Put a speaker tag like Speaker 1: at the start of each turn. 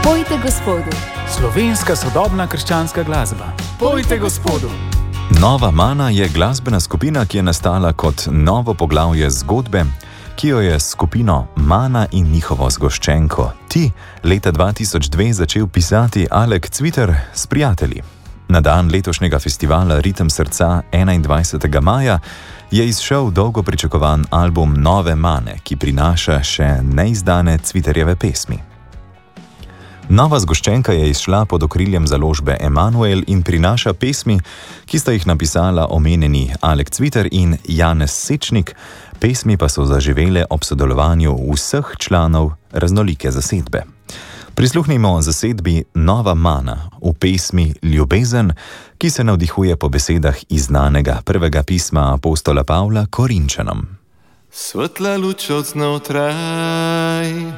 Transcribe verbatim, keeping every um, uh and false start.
Speaker 1: Pojte Gospodu.
Speaker 2: Slovenska sodobna krščanska glasba. Pojte Gospodu.
Speaker 3: Nova Mana je glasbena skupina, ki je nastala kot novo poglavje zgodbe, ki jo je skupino Mana in njihovo zgoščenko Ti leta dva tisoč dve začel pisati Alek Cviter s prijatelji. Na dan letošnjega festivala Ritem srca enaindvajsetega maja je izšel dolgo pričakovan album Nove Mane, ki prinaša še neizdane Cviterjeve pesmi. Nova zgoščenka je izšla pod okriljem založbe Emanuel in prinaša pesmi, ki sta jih napisala omenjeni Alek Cviter in Janez Sečnik, pesmi pa so zaživele ob sodelovanju vseh članov raznolike zasedbe. Prisluhnimo zasedbi Nova Mana v pesmi Ljubezen, ki se navdihuje po besedah iz znanega prvega pisma apostola Pavla Korinčanom.
Speaker 4: Svetla luč od znotraj